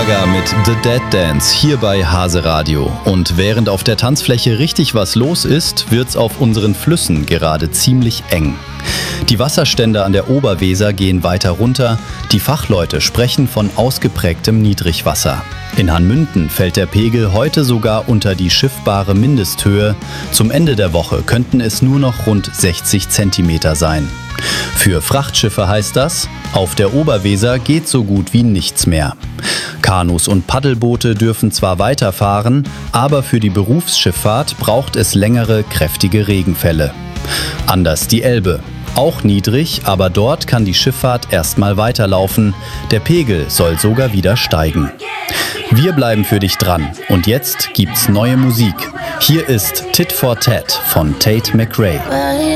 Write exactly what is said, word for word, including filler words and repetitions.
Gaga mit The Dead Dance hier bei Hase Radio. Und während auf der Tanzfläche richtig was los ist, wird's auf unseren Flüssen gerade ziemlich eng. Die Wasserstände an der Oberweser gehen weiter runter. Die Fachleute sprechen von ausgeprägtem Niedrigwasser. In Hanmünden fällt der Pegel heute sogar unter die schiffbare Mindesthöhe. Zum Ende der Woche könnten es nur noch rund sechzig Zentimeter sein. Für Frachtschiffe heißt das, auf der Oberweser geht so gut wie nichts mehr. Kanus und Paddelboote dürfen zwar weiterfahren, aber für die Berufsschifffahrt braucht es längere, kräftige Regenfälle. Anders die Elbe. Auch niedrig, aber dort kann die Schifffahrt erstmal weiterlaufen. Der Pegel soll sogar wieder steigen. Wir bleiben für dich dran und jetzt gibt's neue Musik. Hier ist Tit for Tat von Tate McRae.